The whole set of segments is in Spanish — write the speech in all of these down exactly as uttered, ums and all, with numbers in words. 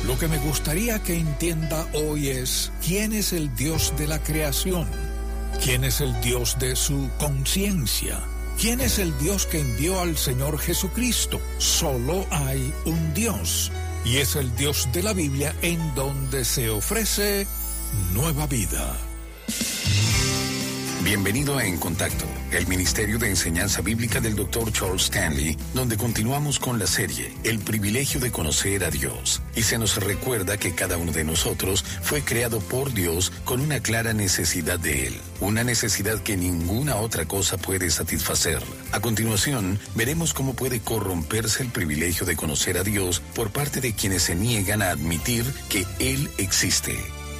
Lo que me gustaría que entienda hoy es quién es el Dios de la creación, quién es el Dios de su conciencia, quién es el Dios que envió al Señor Jesucristo. Solo hay un Dios, y es el Dios de la Biblia en donde se ofrece nueva vida. Bienvenido a En Contacto, el Ministerio de Enseñanza Bíblica del doctor Charles Stanley, donde continuamos con la serie El privilegio de conocer a Dios. Y se nos recuerda que cada uno de nosotros fue creado por Dios con una clara necesidad de Él, una necesidad que ninguna otra cosa puede satisfacer. A continuación, veremos cómo puede corromperse el privilegio de conocer a Dios por parte de quienes se niegan a admitir que Él existe.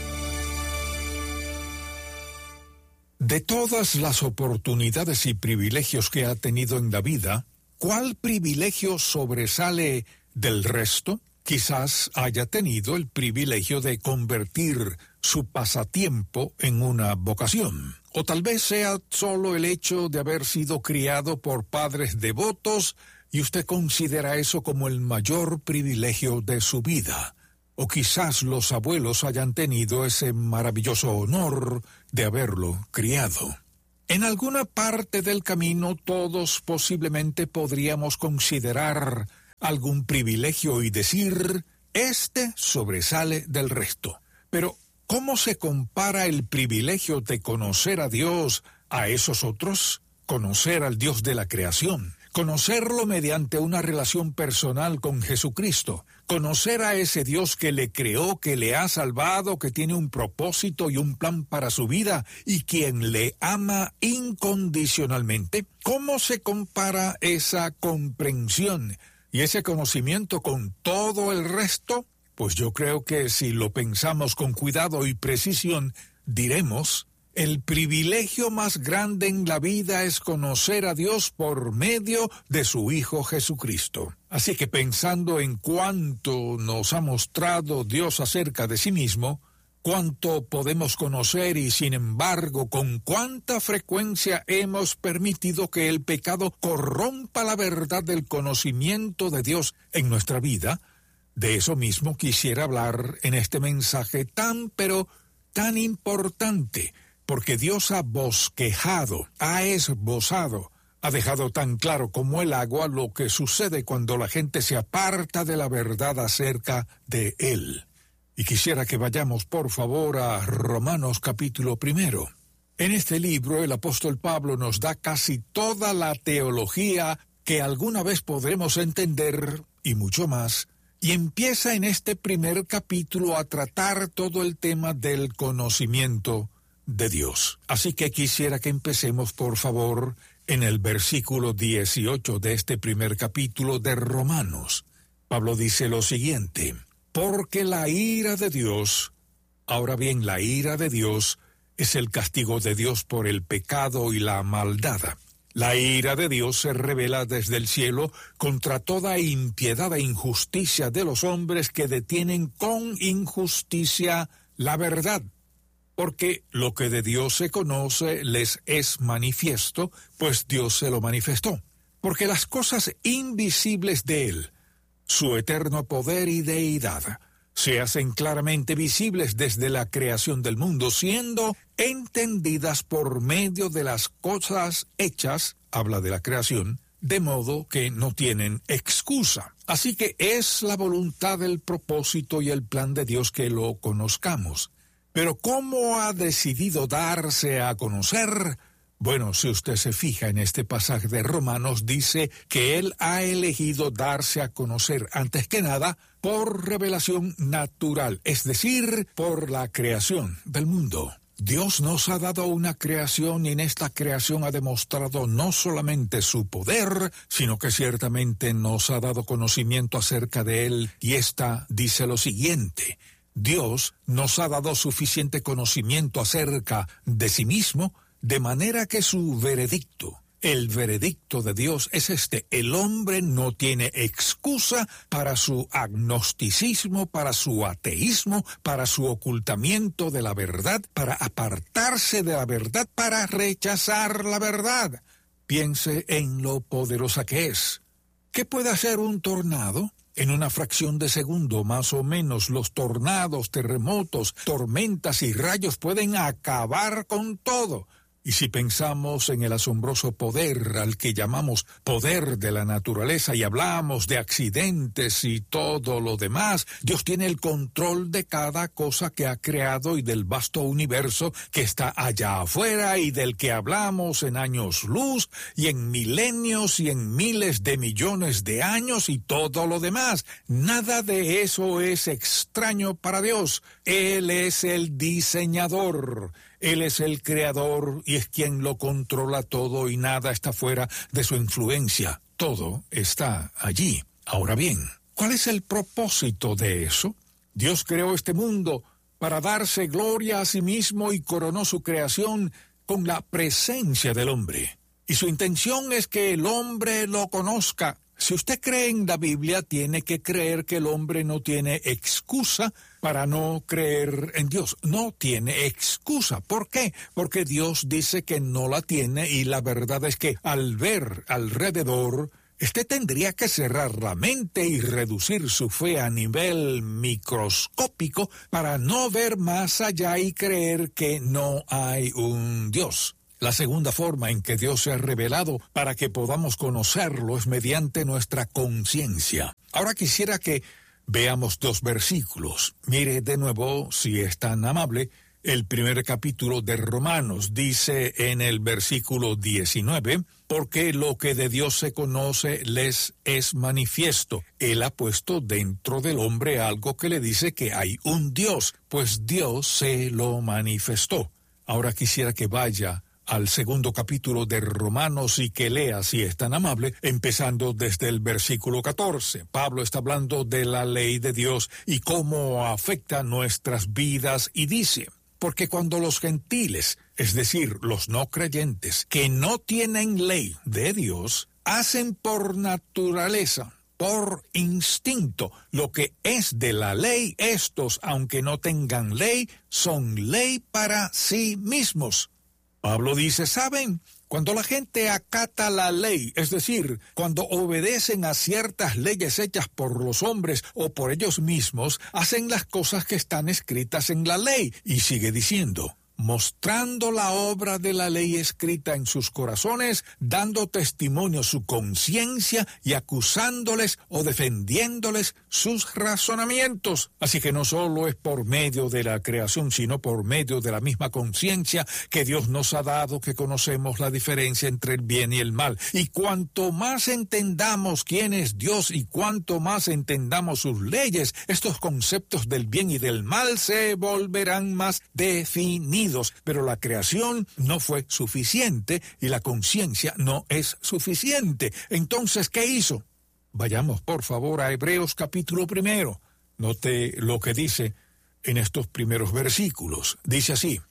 De todas las oportunidades y privilegios que ha tenido en la vida, ¿cuál privilegio sobresale del resto? Quizás haya tenido el privilegio de convertir su pasatiempo en una vocación. O tal vez sea solo el hecho de haber sido criado por padres devotos y usted considera eso como el mayor privilegio de su vida. O quizás los abuelos hayan tenido ese maravilloso honor de haberlo criado. En alguna parte del camino todos posiblemente podríamos considerar algún privilegio y decir, este sobresale del resto. Pero, ¿cómo se compara el privilegio de conocer a Dios a esos otros? Conocer al Dios de la creación. Conocerlo mediante una relación personal con Jesucristo. Conocer a ese Dios que le creó, que le ha salvado, que tiene un propósito y un plan para su vida y quien le ama incondicionalmente. ¿Cómo se compara esa comprensión y ese conocimiento con todo el resto? Pues yo creo que si lo pensamos con cuidado y precisión, diremos: el privilegio más grande en la vida es conocer a Dios por medio de su Hijo Jesucristo. Así que pensando en cuánto nos ha mostrado Dios acerca de sí mismo, cuánto podemos conocer y sin embargo con cuánta frecuencia hemos permitido que el pecado corrompa la verdad del conocimiento de Dios en nuestra vida, de eso mismo quisiera hablar en este mensaje tan pero tan importante. Porque Dios ha bosquejado, ha esbozado, ha dejado tan claro como el agua lo que sucede cuando la gente se aparta de la verdad acerca de Él. Y quisiera que vayamos, por favor, a Romanos capítulo primero. En este libro, el apóstol Pablo nos da casi toda la teología que alguna vez podremos entender, y mucho más, y empieza en este primer capítulo a tratar todo el tema del conocimiento de Dios. Así que quisiera que empecemos, por favor, en el versículo dieciocho de este primer capítulo de Romanos. Pablo dice lo siguiente: porque la ira de Dios, ahora bien, la ira de Dios es el castigo de Dios por el pecado y la maldad. La ira de Dios se revela desde el cielo contra toda impiedad e injusticia de los hombres que detienen con injusticia la verdad. Porque lo que de Dios se conoce les es manifiesto, pues Dios se lo manifestó. Porque las cosas invisibles de Él, su eterno poder y deidad, se hacen claramente visibles desde la creación del mundo, siendo entendidas por medio de las cosas hechas, habla de la creación, de modo que no tienen excusa. Así que es la voluntad, el propósito y el plan de Dios que lo conozcamos. Pero ¿cómo ha decidido darse a conocer? Bueno, si usted se fija en este pasaje de Romanos, dice que Él ha elegido darse a conocer, antes que nada, por revelación natural, es decir, por la creación del mundo. Dios nos ha dado una creación y en esta creación ha demostrado no solamente su poder, sino que ciertamente nos ha dado conocimiento acerca de Él, y esta dice lo siguiente: Dios nos ha dado suficiente conocimiento acerca de sí mismo, de manera que su veredicto, el veredicto de Dios es este: el hombre no tiene excusa para su agnosticismo, para su ateísmo, para su ocultamiento de la verdad, para apartarse de la verdad, para rechazar la verdad. Piense en lo poderosa que es. ¿Qué puede hacer un tornado? En una fracción de segundo, más o menos, los tornados, terremotos, tormentas y rayos pueden acabar con todo. Y si pensamos en el asombroso poder al que llamamos poder de la naturaleza y hablamos de accidentes y todo lo demás, Dios tiene el control de cada cosa que ha creado y del vasto universo que está allá afuera y del que hablamos en años luz y en milenios y en miles de millones de años y todo lo demás. Nada de eso es extraño para Dios. Él es el diseñador. Él es el creador y es quien lo controla todo y nada está fuera de su influencia. Todo está allí. Ahora bien, ¿cuál es el propósito de eso? Dios creó este mundo para darse gloria a sí mismo y coronó su creación con la presencia del hombre. Y su intención es que el hombre lo conozca. Si usted cree en la Biblia, tiene que creer que el hombre no tiene excusa para no creer en Dios. No tiene excusa. ¿Por qué? Porque Dios dice que no la tiene y la verdad es que al ver alrededor, usted tendría que cerrar la mente y reducir su fe a nivel microscópico para no ver más allá y creer que no hay un Dios. La segunda forma en que Dios se ha revelado para que podamos conocerlo es mediante nuestra conciencia. Ahora quisiera que veamos dos versículos. Mire de nuevo, si es tan amable, el primer capítulo de Romanos. Dice en el versículo diecinueve, porque lo que de Dios se conoce les es manifiesto. Él ha puesto dentro del hombre algo que le dice que hay un Dios, pues Dios se lo manifestó. Ahora quisiera que vaya al segundo capítulo de Romanos y que lea, si es tan amable, empezando desde el versículo catorce. Pablo está hablando de la ley de Dios y cómo afecta nuestras vidas y dice, porque cuando los gentiles, es decir, los no creyentes, que no tienen ley de Dios, hacen por naturaleza, por instinto, lo que es de la ley, estos, aunque no tengan ley, son ley para sí mismos. Pablo dice, ¿saben? Cuando la gente acata la ley, es decir, cuando obedecen a ciertas leyes hechas por los hombres o por ellos mismos, hacen las cosas que están escritas en la ley. Y sigue diciendo, mostrando la obra de la ley escrita en sus corazones, dando testimonio su conciencia y acusándoles o defendiéndoles sus razonamientos. Así que no solo es por medio de la creación, sino por medio de la misma conciencia que Dios nos ha dado que conocemos la diferencia entre el bien y el mal. Y cuanto más entendamos quién es Dios y cuanto más entendamos sus leyes, estos conceptos del bien y del mal se volverán más definidos. Pero la creación no fue suficiente y la conciencia no es suficiente. Entonces, ¿qué hizo? Vayamos, por favor, a Hebreos capítulo primero. Note lo que dice en estos primeros versículos. Dice así,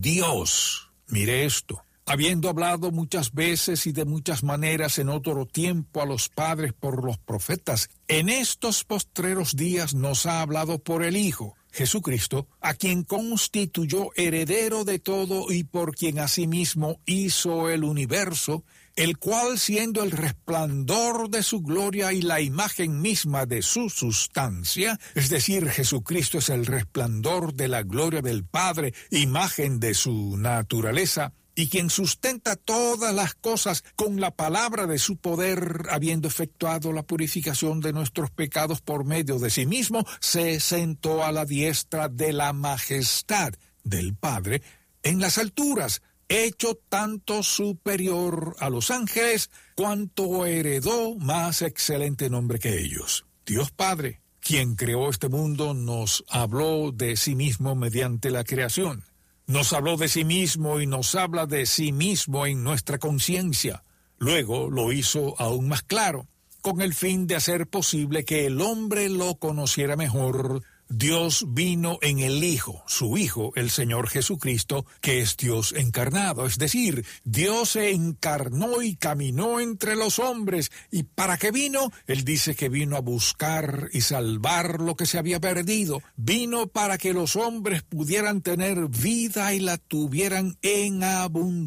Dios, mire esto, habiendo hablado muchas veces y de muchas maneras en otro tiempo a los padres por los profetas, en estos postreros días nos ha hablado por el Hijo, Jesucristo, a quien constituyó heredero de todo y por quien asimismo hizo el universo, el cual siendo el resplandor de su gloria y la imagen misma de su sustancia, es decir, Jesucristo es el resplandor de la gloria del Padre, imagen de su naturaleza, y quien sustenta todas las cosas con la palabra de su poder, habiendo efectuado la purificación de nuestros pecados por medio de sí mismo, se sentó a la diestra de la majestad del Padre en las alturas, hecho tanto superior a los ángeles, cuanto heredó más excelente nombre que ellos. Dios Padre, quien creó este mundo, nos habló de sí mismo mediante la creación. Nos habló de sí mismo y nos habla de sí mismo en nuestra conciencia. Luego lo hizo aún más claro, con el fin de hacer posible que el hombre lo conociera mejor. Dios vino en el Hijo, su Hijo, el Señor Jesucristo, que es Dios encarnado. Es decir, Dios se encarnó y caminó entre los hombres. ¿Y para qué vino? Él dice que vino a buscar y salvar lo que se había perdido. Vino para que los hombres pudieran tener vida y la tuvieran en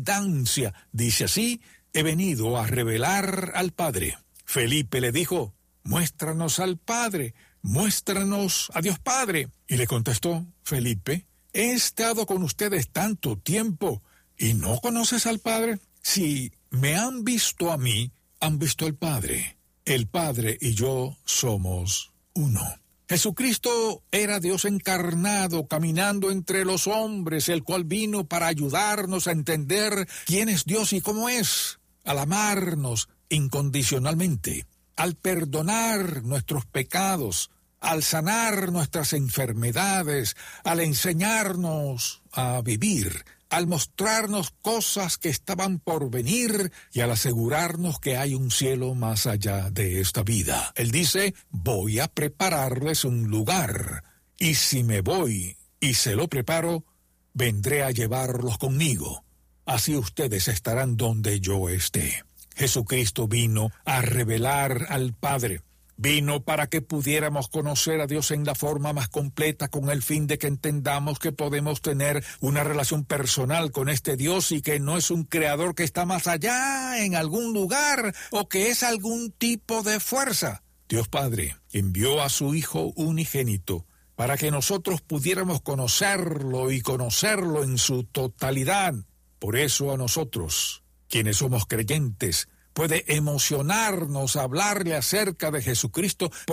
abundancia. Dice así, he venido a revelar al Padre. Felipe le dijo, muéstranos al Padre, muéstranos a Dios Padre. Y le contestó Felipe, he estado con ustedes tanto tiempo y no conoces al Padre. Si me han visto a mí, han visto al Padre. El Padre y yo somos uno. Jesucristo era Dios encarnado, caminando entre los hombres, el cual vino para ayudarnos a entender quién es Dios y cómo es, al amarnos incondicionalmente, al perdonar nuestros pecados, al sanar nuestras enfermedades, al enseñarnos a vivir, al mostrarnos cosas que estaban por venir y al asegurarnos que hay un cielo más allá de esta vida. Él dice, voy a prepararles un lugar, y si me voy y se lo preparo, vendré a llevarlos conmigo. Así ustedes estarán donde yo esté. Jesucristo vino a revelar al Padre. Vino para que pudiéramos conocer a Dios en la forma más completa, con el fin de que entendamos que podemos tener una relación personal con este Dios y que no es un creador que está más allá, en algún lugar, o que es algún tipo de fuerza. Dios Padre envió a su Hijo unigénito para que nosotros pudiéramos conocerlo y conocerlo en su totalidad. Por eso a nosotros, quienes somos creyentes, puede emocionarnos hablarle acerca de Jesucristo,